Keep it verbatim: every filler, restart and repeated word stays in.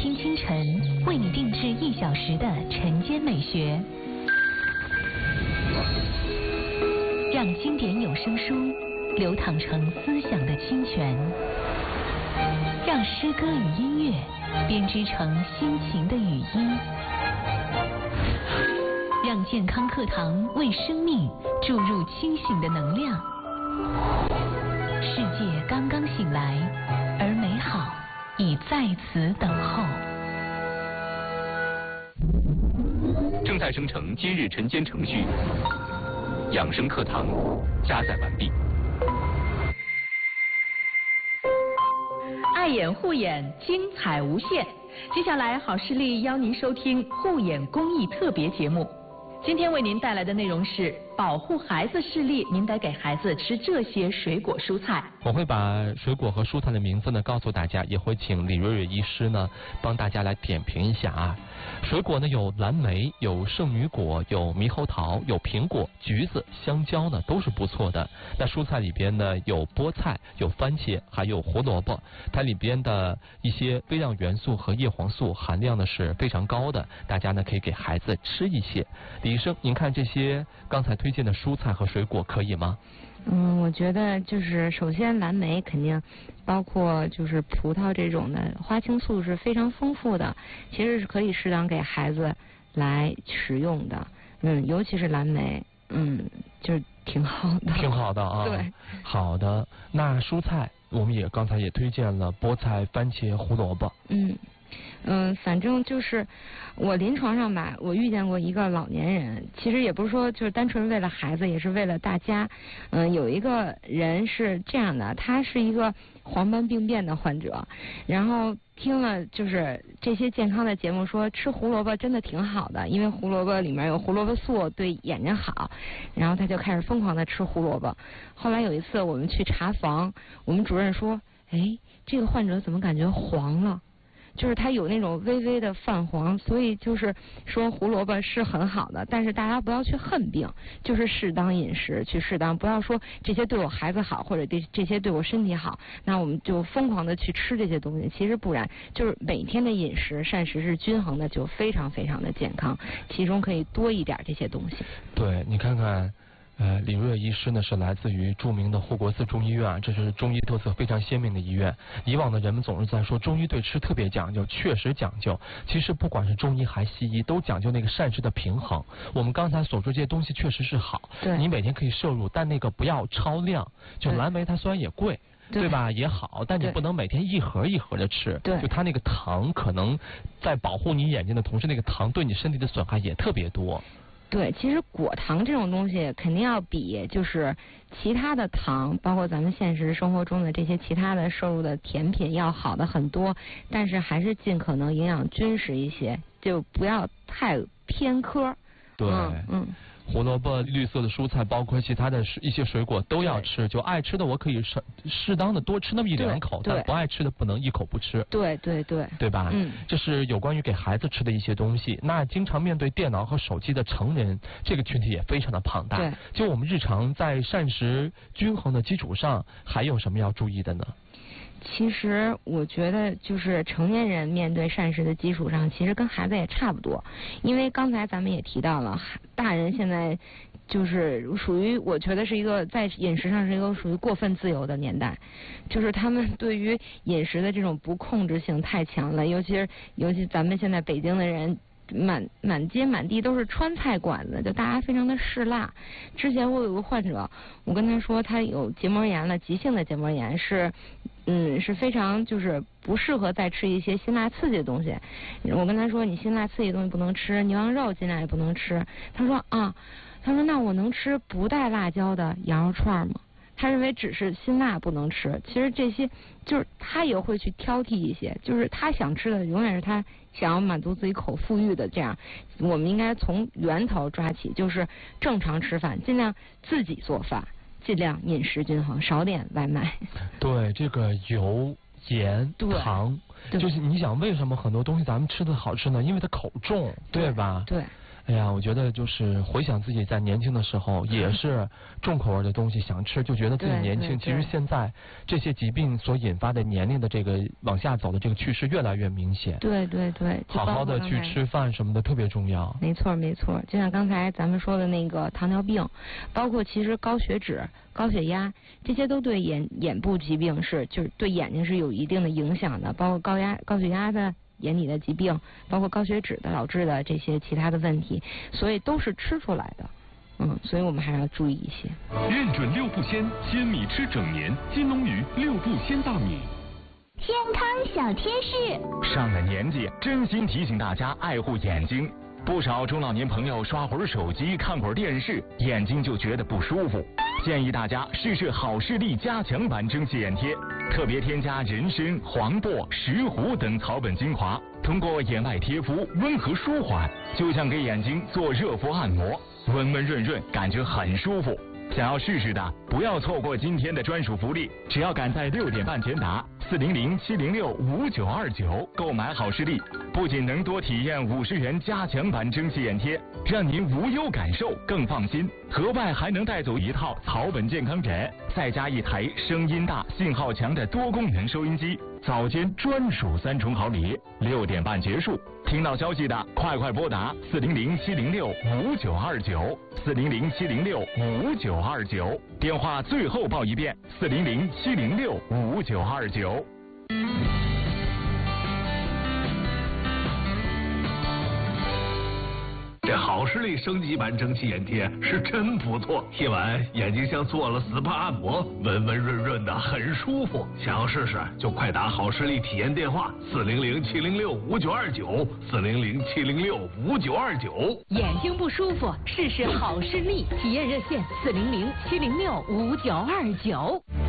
听清晨，为你定制一小时的晨间美学，让经典有声书流淌成思想的清泉，让诗歌与音乐编织成心情的语音，让健康课堂为生命注入清醒的能量。世界刚刚醒来，而美好已在此等候。 正在生成今日晨间程序，养生课堂加载完毕。 爱眼护眼，精彩无限。接下来，好视力邀您收听护眼公益特别节目。今天为您带来的内容是保护孩子视力，您得给孩子吃这些水果蔬菜。 我会把水果和蔬菜的名字呢告诉大家，也会请李瑞瑞医师呢帮大家来点评一下啊。水果呢有蓝莓，有圣女果，有猕猴桃，有苹果、橘子、香蕉呢都是不错的。那蔬菜里边呢有菠菜，有番茄，还有胡萝卜，它里边的一些微量元素和叶黄素含量呢是非常高的，大家呢可以给孩子吃一些。李医生，您看这些刚才推荐的蔬菜和水果可以吗？ 嗯，我觉得就是首先蓝莓肯定，包括就是葡萄这种的花青素是非常丰富的，其实是可以适当给孩子来食用的。嗯，尤其是蓝莓，嗯，就是挺好的。 挺好的啊。 对， 好的。那蔬菜我们也刚才也推荐了菠菜、番茄、胡萝卜。 嗯。嗯，反正就是我临床上吧，我遇见过一个老年人，其实也不是说就是单纯为了孩子，也是为了大家。嗯，有一个人是这样的，他是一个黄斑病变的患者，然后听了就是这些健康的节目说吃胡萝卜真的挺好的，因为胡萝卜里面有胡萝卜素，对眼睛好，然后他就开始疯狂的吃胡萝卜。后来有一次我们去查房，我们主任说，哎，这个患者怎么感觉黄了？就是它有那种微微的泛黄，所以就是说胡萝卜是很好的，但是大家不要去恨病，就是适当饮食去适当，不要说这些对我孩子好，或者这这些对我身体好，那我们就疯狂的去吃这些东西。其实不然，就是每天的饮食膳食是均衡的，就非常非常的健康，其中可以多一点这些东西。 对，你看看。呃，李瑞医师呢是来自于著名的护国寺中医院，这是中医特色非常鲜明的医院。以往的人们总是在说中医对吃特别讲究，确实讲究。其实不管是中医还西医，都讲究那个膳食的平衡。我们刚才所说这些东西确实是好， 对， 你每天可以摄入，但那个不要超量。就蓝莓它虽然也贵。对, 对吧？也好，但你不能每天一盒一盒的吃。 对， 就它那个糖可能在保护你眼睛的同时，那个糖对你身体的损害也特别多。 对，其实果糖这种东西肯定要比就是其他的糖，包括咱们现实生活中的这些其他的摄入的甜品要好的很多，但是还是尽可能营养均实一些，就不要太偏科。 对， 嗯。嗯， 胡萝卜、绿色的蔬菜，包括其他的一些水果都要吃。就爱吃的我可以适适当的多吃那么一两口，但不爱吃的不能一口不吃。 对对对， 对吧？ 嗯， 这是有关于给孩子吃的一些东西。那经常面对电脑和手机的成人，这个群体也非常的庞大。 对， 就我们日常在膳食均衡的基础上，还有什么要注意的呢？ 其实我觉得就是成年人面对膳食的基础上，其实跟孩子也差不多。因为刚才咱们也提到了，大人现在就是属于我觉得是一个在饮食上是一个属于过分自由的年代，就是他们对于饮食的这种不控制性太强了，尤其是尤其咱们现在北京的人。满满街满地都是川菜馆子，就大家非常的嗜辣。之前我有个患者，我跟他说他有结膜炎了，急性的结膜炎是，嗯，是非常就是不适合再吃一些辛辣刺激的东西。我跟他说你辛辣刺激的东西不能吃，牛羊肉尽量也不能吃。他说啊，他说那我能吃不带辣椒的羊肉串吗？他认为只是辛辣不能吃，其实这些就是他也会去挑剔一些，就是他想吃的永远是他想要满足自己口腹欲的，这样我们应该从源头抓起，就是正常吃饭，尽量自己做饭，尽量饮食均衡，少点外卖。 对，这个油盐糖，就是你想为什么很多东西咱们吃的好吃呢？因为它口重，对吧？ 对。 哎呀，我觉得就是回想自己在年轻的时候，也是重口味的东西想吃，就觉得自己年轻。其实现在这些疾病所引发的年龄的这个往下走的这个趋势越来越明显。 对对对， 好好的去吃饭什么的特别重要。 没错没错，就像刚才咱们说的那个糖尿病，包括其实高血脂、高血压，这些都对眼眼部疾病是就是对眼睛是有一定的影响的，包括高压、高血压的。眼底的疾病，包括高血脂的导致的这些其他的问题，所以都是吃出来的，嗯，所以我们还是要注意一些。 认准六步鲜，鲜米吃整年，金龙鱼六步鲜大米。 健康小贴士。 上了年纪，真心提醒大家爱护眼睛。不少中老年朋友刷会儿手机、看会儿电视，眼睛就觉得不舒服。建议大家试试好视力加强版蒸汽眼贴，特别添加人参、黄柏、石斛等草本精华，通过眼外贴敷温和舒缓，就像给眼睛做热敷按摩，温温润润，感觉很舒服。想要试试的，不要错过今天的专属福利，只要赶在六点半前打四零零七零六五九二九购买好视力，不仅能多体验五十元加强版蒸汽眼贴，让您无忧感受更放心，额外还能带走一套草本健康枕，再加一台声音大、信号强的多功能收音机，早间专属三重好礼。六点半结束，听到消息的快快拨打四零零七零六五九二九四零零七零六五九二九，电话最后报一遍四零零七零六五九二九。 这好视力升级版蒸汽眼贴是真不错，贴完眼睛像做了 S P A 按摩，温温润润的，很舒服。想要试试就快打好视力体验电话四零零七零六五九二九四零零七零六五九二九。 眼睛不舒服，试试好视力体验热线四零零七零六五九二九。